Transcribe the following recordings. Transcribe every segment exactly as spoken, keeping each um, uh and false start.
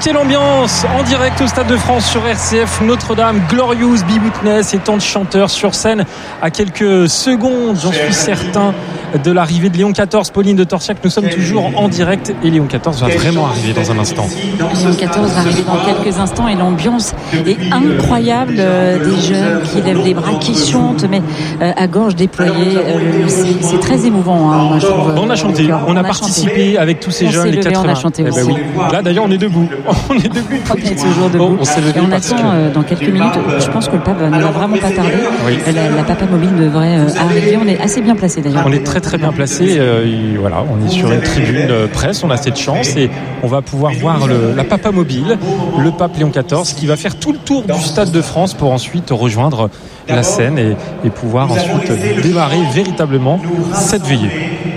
quelle ambiance en direct au Stade de France sur R C F Notre-Dame. Glorious, Be Witness et tant de chanteurs sur scène à quelques secondes, j'en suis certain, de l'arrivée de Léon quatorze. Pauline de Torsiac, nous sommes toujours en direct et Léon quatorze va vraiment arriver dans un instant. Léon quatorze va arriver dans quelques instants et l'ambiance est incroyable. Euh, des jeunes qui lèvent les bras, qui chantent, mais euh, à gorge déployée. Euh, c'est, c'est très émouvant, hein, moi, je trouve. On a chanté, on, on a, a participé chanté. Avec tous ces on jeunes, les quatre-vingts. On a chanté aussi. Eh ben oui. Là d'ailleurs on est debout. On est debout. On est toujours debout. Bon, on s'est levé et on attend que... euh, dans quelques minutes. Je pense que le pape ne va vraiment pas tarder. Oui. La, la Papa Mobile devrait euh, arriver. On est assez bien placé d'ailleurs. On est très très bien placé. Euh, voilà, on est sur une tribune euh, presse. On a cette chance et on va pouvoir voir le, la Papa Mobile, le pape Léon quatorze, qui va faire tout le tour du Stade de France pour ensuite rejoindre la scène et, et pouvoir ensuite démarrer véritablement cette veillée.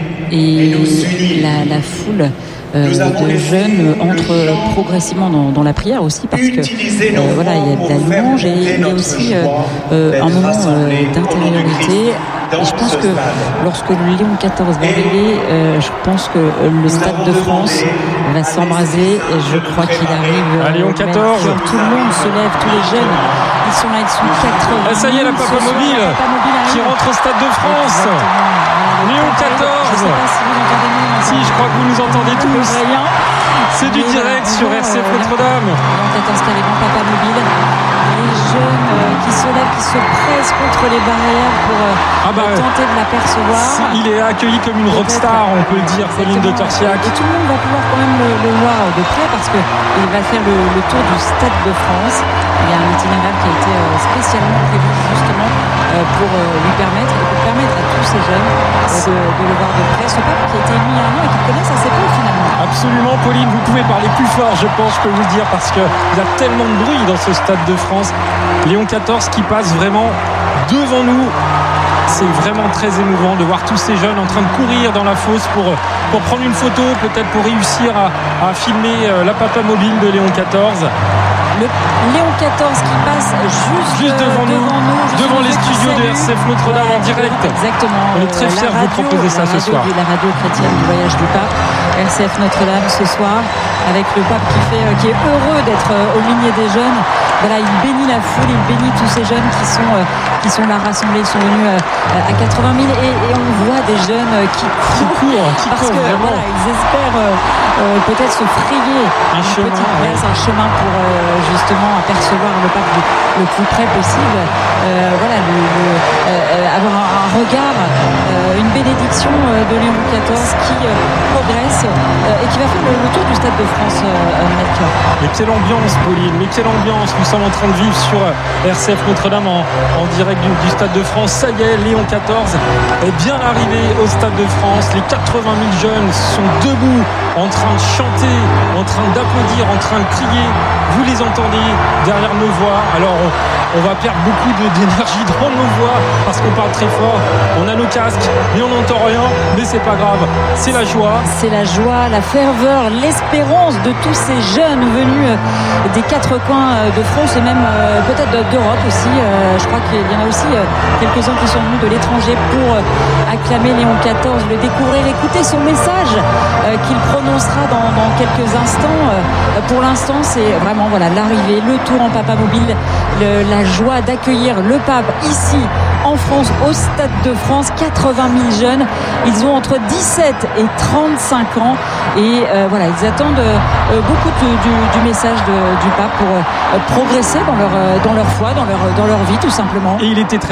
Et la, la foule euh, de jeunes entre progressivement dans, dans la prière aussi, parce que euh, voilà, il y a de la louange et il y a aussi euh, euh, un moment euh, d'intériorité. Et je pense que lorsque Léon quatorze va arriver, euh, je pense que le Stade de France va s'embraser et je crois qu'il arrive. Euh, à Léon quatorze. Tout le monde se lève, tous les jeunes. Ils sont là, ils sont quatre-vingts. Ah, ça y est, la Papa Mobile qui rentre au Stade de France. Exactement. Léon quatorze. Je ne sais pas si vous entendez nous. Si, je crois que vous nous entendez tous. C'est du direct sur R C F Notre-Dame. Léon quatorze qui arrive en Papa Mobile. Les jeunes euh, qui se lèvent, qui se pressent contre les barrières pour euh, ah bah, tenter de l'apercevoir. Il est accueilli comme une rockstar, on peut le dire, Pauline de Torsiac. Et tout le monde va pouvoir quand même le, le voir de près parce qu'il va faire le, le tour du Stade de France. Il y a un itinéraire qui a été euh, spécialement prévu justement euh, pour euh, lui permettre et pour permettre à tous ces jeunes euh, de, de le voir de près. Ce pape qui a été élu il y a un an et qui connaissent assez peu finalement. Absolument, Pauline, vous pouvez parler plus fort, je pense, je peux vous le dire, parce qu'il y a tellement de bruit dans ce Stade de France. Léon quatorze qui passe vraiment devant nous. C'est vraiment très émouvant de voir tous ces jeunes en train de courir dans la fosse pour, pour prendre une photo, peut-être pour réussir à, à filmer la Papa Mobile de Léon quatorze. Le Léon quatorze qui passe juste, juste devant, devant nous, nous devant les studios de R C F Notre-Dame en direct. Exactement. On est très fiers de vous proposer ça ce soir. La radio chrétienne du voyage du pape, R C F Notre-Dame ce soir, avec le pape qui, fait, qui est heureux d'être au milieu des jeunes. Voilà, il bénit la foule, il bénit tous ces jeunes qui sont, euh, qui sont là rassemblés, ils sont venus euh, à quatre-vingt mille et, et on voit des jeunes euh, qui courent, qui courent, qui parce courent, que voilà, ils espèrent euh, euh, peut-être se frayer un une chemin, petite place, ouais. un chemin pour euh, justement apercevoir le pape le, le plus près possible. Euh, voilà, le, le, euh, avoir un, un regard, euh, une bénédiction euh, de Léon quatorze qui euh, progresse euh, et qui va faire le, le tour du Stade de France. Euh, mais quelle ambiance, Pauline, mais quelle ambiance nous sommes en train de vivre sur R C F Notre-Dame en, en direct du, du Stade de France. Ça y est, Léon quatorze est bien arrivé au Stade de France. Les quatre-vingt mille jeunes sont debout, en train de chanter, en train d'applaudir, en train de crier. Vous les entendez derrière nos voix. Alors on, on va perdre beaucoup de, d'énergie dans nos voix parce qu'on parle très fort. On a nos casques, mais on n'entend rien. Mais c'est pas grave, c'est la joie. C'est la joie, la ferveur, l'espérance de tous ces jeunes venus des quatre coins de France et même euh, peut-être d'Europe aussi. Euh, je crois qu'il y en a aussi euh, quelques-uns qui sont venus de l'étranger pour euh, acclamer Léon quatorze, le découvrir, écouter son message euh, qu'il prononcera dans, dans quelques instants. Euh, pour l'instant, c'est vraiment voilà, l'arrivée, le tour en Papa Mobile, le, la joie d'accueillir le pape ici en France, au Stade de France. Quatre-vingt mille jeunes, ils ont entre dix-sept et trente-cinq ans et euh, voilà, ils attendent euh, beaucoup de, du, du message de, du pape pour euh, progresser dans leur, dans leur foi, dans leur, dans leur vie tout simplement. Et il était très